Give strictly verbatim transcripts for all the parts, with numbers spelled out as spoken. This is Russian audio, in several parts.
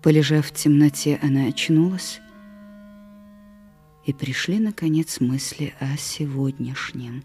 Полежав в темноте, она очнулась, и пришли, наконец, мысли о сегодняшнем.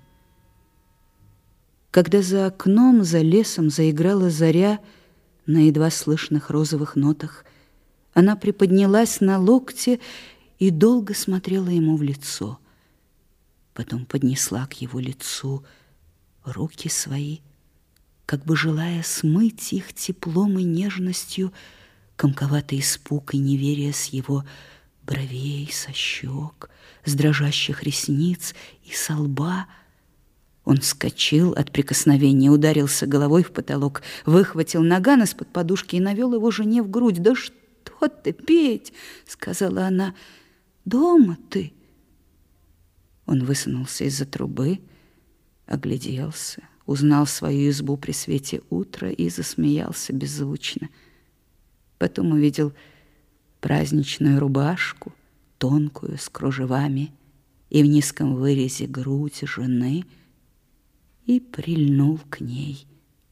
Когда за окном, за лесом заиграла заря на едва слышных розовых нотах, она приподнялась на локте и долго смотрела ему в лицо. Потом поднесла к его лицу руки свои, как бы желая смыть их теплом и нежностью комковатый испуг и неверие с его бровей, со щек, с дрожащих ресниц и со лба. Он вскочил от прикосновения, ударился головой в потолок, выхватил наган из-под подушки и навел его жене в грудь. «Да что ты, Петь!» — сказала она. «Дома ты!» Он высунулся из-за трубы, огляделся, узнал свою избу при свете утра и засмеялся беззвучно. Потом увидел праздничную рубашку, тонкую, с кружевами, и в низком вырезе грудь жены, и прильнул к ней.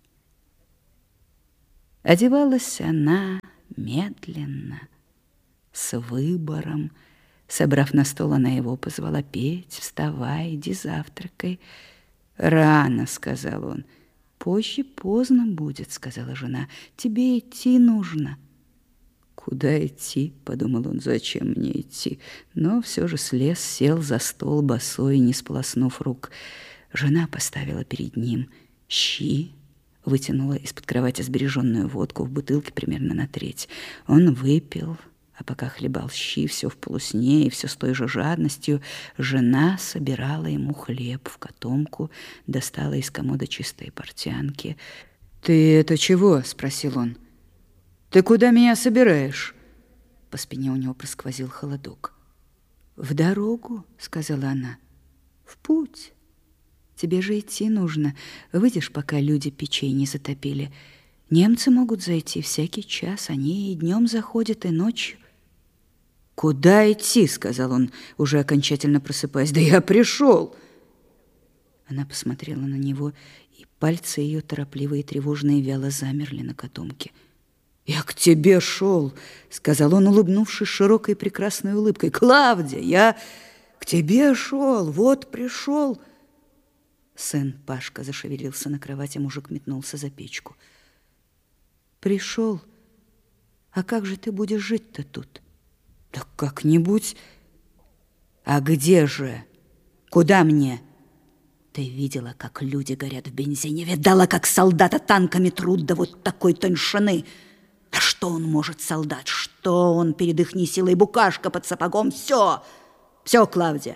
Одевалась она медленно, с выбором. Собрав на стол, она его позвала: «Петь, вставай, иди завтракай». «Рано», — сказал он. «Позже поздно будет», — сказала жена. «Тебе идти нужно». «Куда идти?» — подумал он. «Зачем мне идти?» Но все же слез, сел за стол босой, не сполоснув рук. Жена поставила перед ним щи, вытянула из-под кровати сбереженную водку в бутылке примерно на треть. Он выпил, а пока хлебал щи, все в полусне и все с той же жадностью, жена собирала ему хлеб в котомку, достала из комода чистые портянки. «Ты это чего?» — спросил он. «Ты куда меня собираешь?» По спине у него просквозил холодок. «В дорогу», — сказала она, — «в путь. Тебе же идти нужно. Выйдешь, пока люди печей не затопили. Немцы могут зайти всякий час, они и днем заходят, и ночью». «Куда идти?» — сказал он, уже окончательно просыпаясь. «Да я пришел!» Она посмотрела на него, и пальцы ее, торопливые, тревожные, вяло замерли на котомке. «Я к тебе шел!» — сказал он, улыбнувшись широкой прекрасной улыбкой. «Клавдия, я к тебе шел, вот пришел!» Сын Пашка зашевелился на кровати, мужик метнулся за печку. «Пришел? А как же ты будешь жить-то тут?» «Да как-нибудь». «А где же? Куда мне?» «Ты видела, как люди горят в бензине? Видала, как солдата танками трут до вот такой тоньшины? Да что он может, солдат? Что он перед ихней силой? Букашка под сапогом? Все! Все, Клавдия!»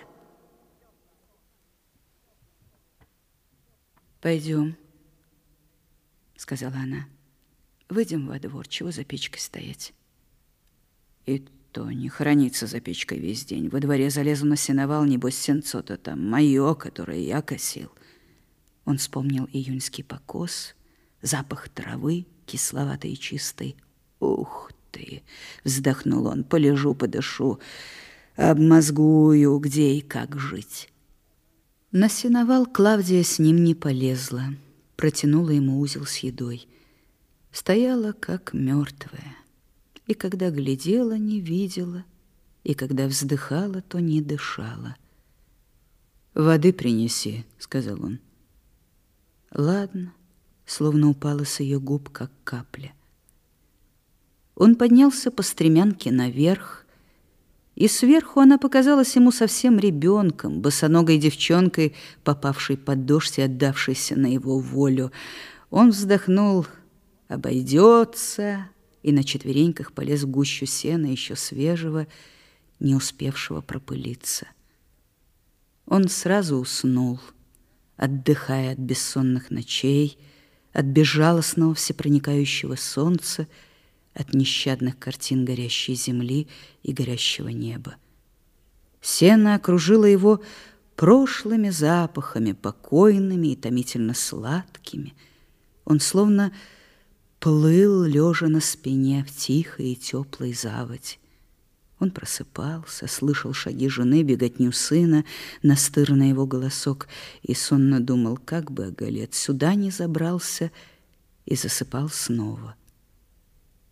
«Пойдем», — сказала она. «Выйдем во двор, чего за печкой стоять?» «И то не хранится за печкой весь день. Во дворе залезу на сеновал, небось, сенцо-то там мое, которое я косил». Он вспомнил июньский покос, запах травы, кисловатый и чистый. «Ух ты!» — вздохнул он. «Полежу, подышу, обмозгую, где и как жить». На сеновал Клавдия с ним не полезла, протянула ему узел с едой. Стояла, как мертвая, и когда глядела, не видела, и когда вздыхала, то не дышала. «Воды принеси», — сказал он. «Ладно», словно упала с ее губ, как капля. Он поднялся по стремянке наверх, и сверху она показалась ему совсем ребенком, босоногой девчонкой, попавшей под дождь и отдавшейся на его волю. Он вздохнул: обойдется, и на четвереньках полез в гущу сена, еще свежего, не успевшего пропылиться. Он сразу уснул, отдыхая от бессонных ночей, от безжалостного всепроникающего солнца, от нещадных картин горящей земли и горящего неба. Сено окружило его прошлыми запахами, покойными и томительно сладкими. Он словно плыл, лежа на спине, в тихой и теплой заводи. Он просыпался, слышал шаги жены, беготню сына, настырный его голосок, и сонно думал, как бы оголец сюда не забрался, и засыпал снова.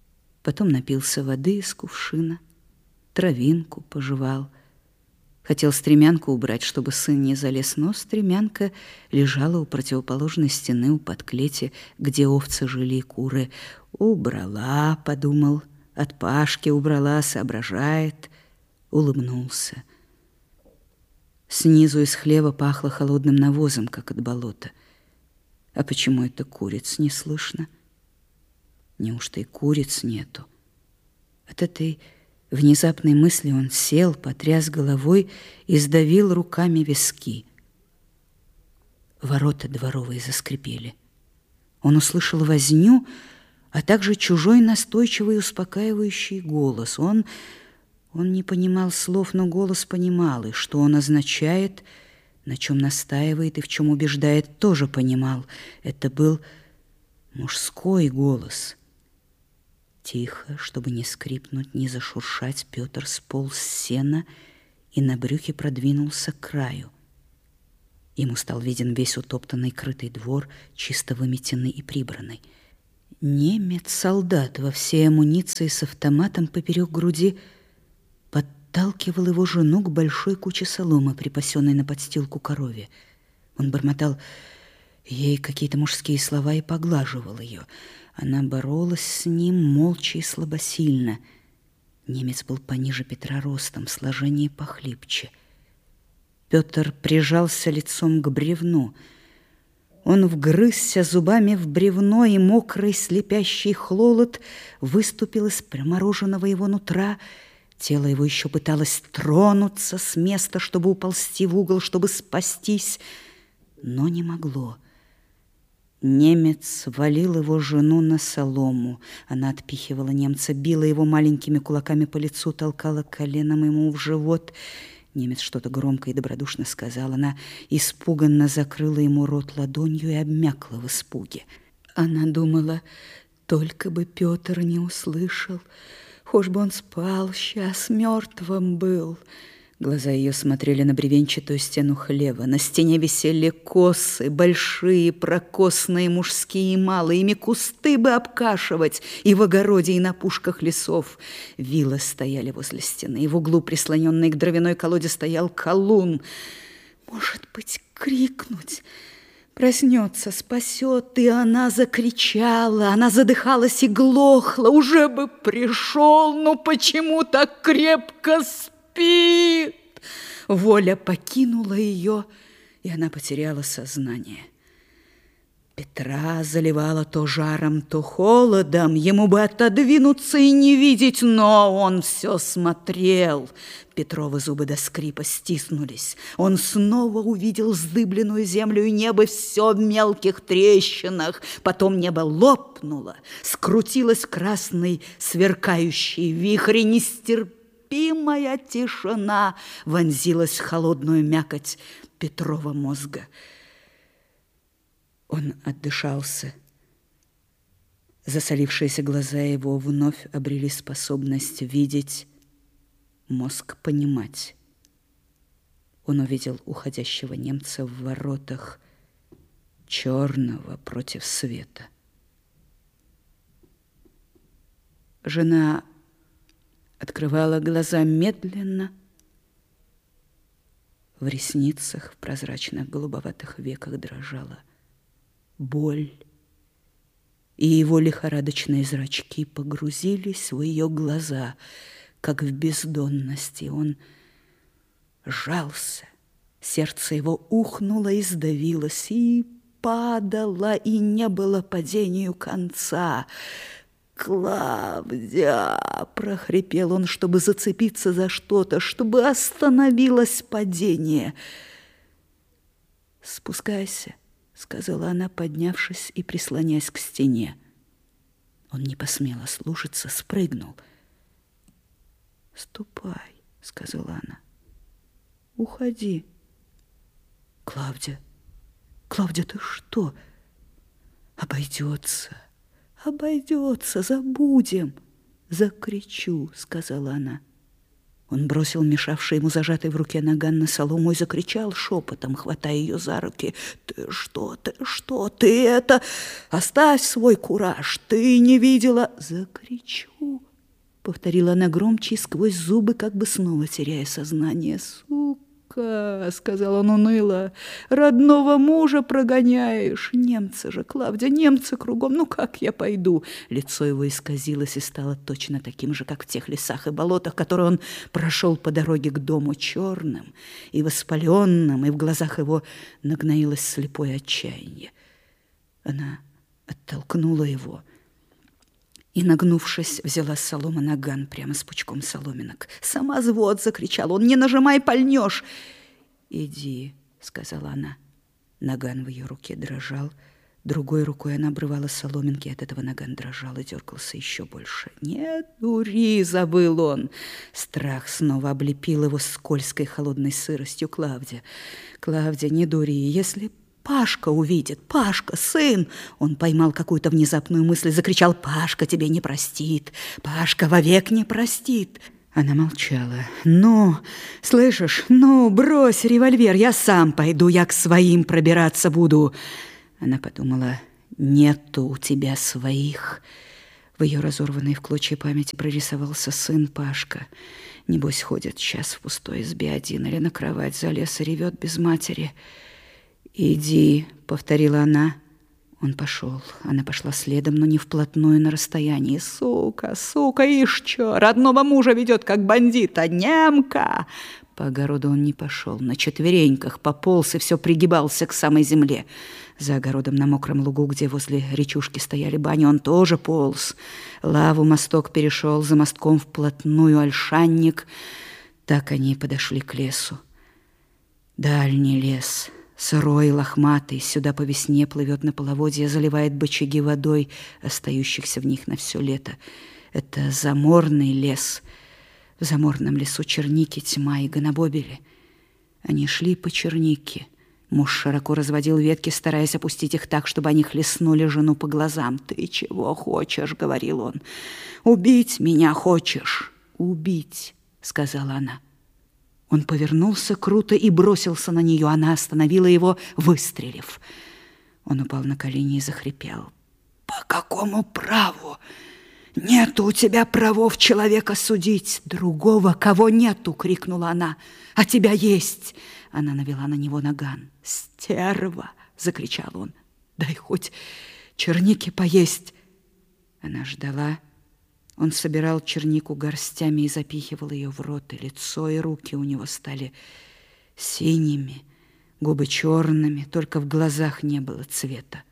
Потом напился воды из кувшина, травинку пожевал. Хотел стремянку убрать, чтобы сын не залез, но стремянка лежала у противоположной стены, у подклети, где овцы жили и куры. «Убрала», — подумал, — «от Пашки убрала, соображает», улыбнулся. Снизу из хлева пахло холодным навозом, как от болота. А почему это куриц не слышно? Неужто и куриц нету? От этой внезапной мысли он сел, потряс головой и сдавил руками виски. Ворота дворовые заскрипели. Он услышал возню, а также чужой настойчивый успокаивающий голос. Он, он не понимал слов, но голос понимал, и что он означает, на чем настаивает и в чем убеждает, тоже понимал. Это был мужской голос. Тихо, чтобы не скрипнуть, не зашуршать, Петр сполз с сена и на брюхе продвинулся к краю. Ему стал виден весь утоптанный крытый двор, чисто выметенный и прибранный. Немец-солдат во всей амуниции с автоматом поперек груди подталкивал его жену к большой куче соломы, припасенной на подстилку корове. Он бормотал ей какие-то мужские слова и поглаживал ее. Она боролась с ним молча и слабосильно. Немец был пониже Петра ростом, в сложении похлипче. Петр прижался лицом к бревну. Он вгрызся зубами в бревно, и мокрый слепящий холод выступил из промороженного его нутра. Тело его еще пыталось тронуться с места, чтобы уползти в угол, чтобы спастись, но не могло. Немец валил его жену на солому. Она отпихивала немца, била его маленькими кулаками по лицу, толкала коленом ему в живот. Немец что-то громко и добродушно сказал. Она испуганно закрыла ему рот ладонью и обмякла в испуге. Она думала, только бы Петр не услышал, хоть бы он спал, сейчас мертвым был. Глаза ее смотрели на бревенчатую стену хлева. На стене висели косы, большие, прокосные, мужские и малые. Ими кусты бы обкашивать и в огороде, и на пушках лесов. Вилы стояли возле стены, и в углу, прислоненный к дровяной колоде, стоял колун. Может быть, крикнуть? Проснется, спасет, и она закричала. Она задыхалась и глохла. Уже бы пришел, но почему так крепко спит? Спит. Воля покинула ее, и она потеряла сознание. Петра заливала то жаром, то холодом. Ему бы отодвинуться и не видеть, но он все смотрел. Петровы зубы до скрипа стиснулись. Он снова увидел вздыбленную землю и небо, все в мелких трещинах. Потом небо лопнуло, скрутилось в красный сверкающий вихрь, и нестерпимый Терпимая тишина вонзилась в холодную мякоть Петрова мозга. Он отдышался. Засолившиеся глаза его вновь обрели способность видеть, мозг понимать. Он увидел уходящего немца в воротах, черного против света. Жена открывала глаза медленно. В ресницах, в прозрачных голубоватых веках дрожала боль, и его лихорадочные зрачки погрузились в ее глаза, как в бездонности. Он сжался, сердце его ухнуло и сдавилось, и падало, и не было падению конца. «Клавдия!» – прохрипел он, чтобы зацепиться за что-то, чтобы остановилось падение. «Спускайся», – сказала она, поднявшись и прислоняясь к стене. Он не посмел ослушаться, спрыгнул. «Ступай», – сказала она. «Уходи». «Клавдия, Клавдия, ты что?» «Обойдется». «Обойдется, забудем!» «Закричу», — сказала она. Он бросил мешавший ему зажатый в руке наган на солому и закричал шепотом, хватая ее за руки: «Ты что, ты что, ты это... Оставь свой кураж, ты не видела...» «Закричу», — повторила она громче и сквозь зубы, как бы снова теряя сознание. «Сука», — сказал он уныло, — «родного мужа прогоняешь. Немцы же, Клавдия, немцы кругом, ну как я пойду?» Лицо его исказилось и стало точно таким же, как в тех лесах и болотах, которые он прошел по дороге к дому, черным и воспаленным, и в глазах его нагноилось слепое отчаяние. Она оттолкнула его и, нагнувшись, взяла с соломы наган прямо с пучком соломинок. «Самозвод!» — закричал он. «Не нажимай, пальнешь!» «Иди!» — сказала она. Наган в ее руке дрожал. Другой рукой она обрывала соломинки, от этого наган дрожал и дергался еще больше. «Не дури!» — забыл он. Страх снова облепил его скользкой холодной сыростью. «Клавдия, Клавдия, не дури! Если Пашка увидит, Пашка, сын!» Он поймал какую-то внезапную мысль, закричал: «Пашка тебе не простит! Пашка вовек не простит!» Она молчала. «Ну, слышишь, ну, брось револьвер, я сам пойду, я к своим пробираться буду!» Она подумала: «Нету у тебя своих». В ее разорванной в клочья памяти прорисовался сын Пашка. Небось, ходит сейчас в пустой избе один или на кровать залез и ревет без матери. «Иди», — повторила она. Он пошел. Она пошла следом, но не вплотную, на расстоянии. «Сука, сука, ишь чё, родного мужа ведет, как бандита, немка!» По огороду он не пошел. На четвереньках пополз и все пригибался к самой земле. За огородом на мокром лугу, где возле речушки стояли бани, он тоже полз. Лаву мосток перешел, за мостком вплотную ольшанник. Так они и подошли к лесу. Дальний лес, сырой, лохматый, сюда по весне плывет на половодье, заливает бочаги водой, остающихся в них на все лето. Это заморный лес. В заморном лесу черники, тьма и гонобобели. Они шли по чернике. Муж широко разводил ветки, стараясь опустить их так, чтобы они хлестнули жену по глазам. «Ты чего хочешь?» — говорил он. «Убить меня хочешь?» «Убить», — сказала она. Он повернулся круто и бросился на нее. Она остановила его, выстрелив. Он упал на колени и захрипел. «По какому праву? Нету у тебя правов человека судить!» «Другого, кого нету!» — крикнула она. «А тебя есть!» Она навела на него наган. «Стерва!» — закричал он. «Дай хоть черники поесть!» Она ждала. Он собирал чернику горстями и запихивал ее в рот, и лицо, и руки у него стали синими, губы черными, только в глазах не было цвета.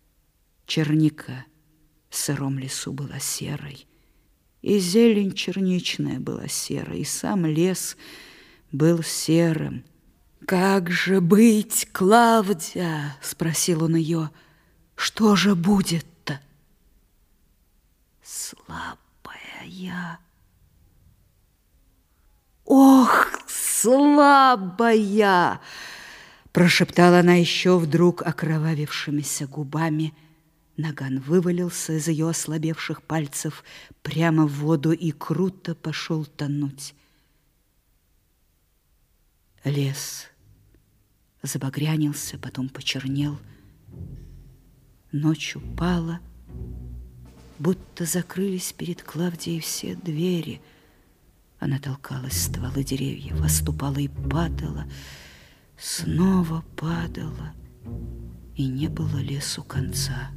Черника в сыром лесу была серой, и зелень черничная была серой, и сам лес был серым. «Как же быть, Клавдия?» — спросил он ее. «Что же будет-то?» «Слабая я». «Ох, слабая!» — прошептала она еще вдруг окровавившимися губами. Наган вывалился из ее ослабевших пальцев прямо в воду и круто пошел тонуть. Лес забагрянился, потом почернел. Ночь упала, будто закрылись перед Клавдией все двери. Она толкалась в стволы деревьев, оступала и падала, снова падала, и не было лесу конца.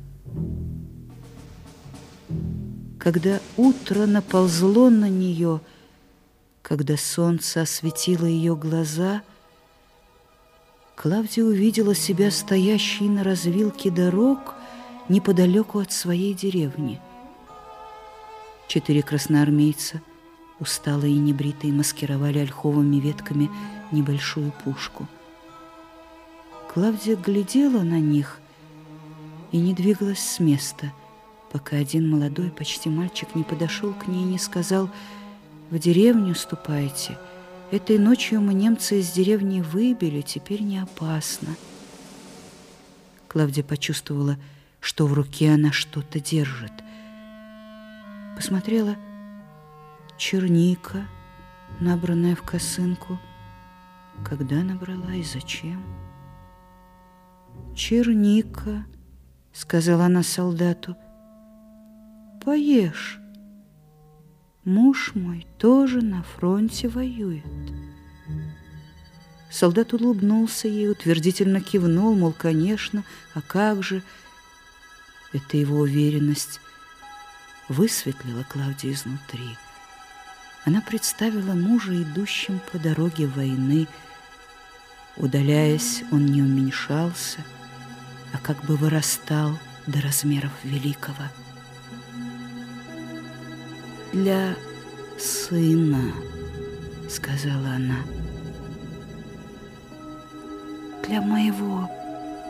Когда утро наползло на нее, когда солнце осветило ее глаза, Клавдия увидела себя стоящей на развилке дорог неподалеку от своей деревни. Четыре красноармейца, усталые и небритые, маскировали ольховыми ветками небольшую пушку. Клавдия глядела на них и не двигалась с места, пока один молодой, почти мальчик, не подошел к ней и не сказал: «В деревню ступайте. Этой ночью мы немца из деревни выбили, теперь не опасно». Клавдия почувствовала, что в руке она что-то держит. Посмотрела: черника, набранная в косынку. Когда набрала и зачем? «Черника», — сказала она солдату, — «поешь. Муж мой тоже на фронте воюет». Солдат улыбнулся ей, утвердительно кивнул, мол, конечно, а как же? Эта его уверенность высветлила Клавдию изнутри. Она представила мужа, идущим по дороге войны. Удаляясь, он не уменьшался, а как бы вырастал до размеров великого. «Для сына», — сказала она, — «для моего